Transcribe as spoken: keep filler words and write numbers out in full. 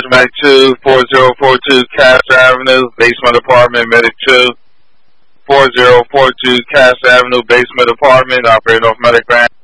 Medic two, four zero four two Cass Avenue, basement apartment, Medic two, four zero four two Cass Avenue, basement apartment, operating off Medic Grant.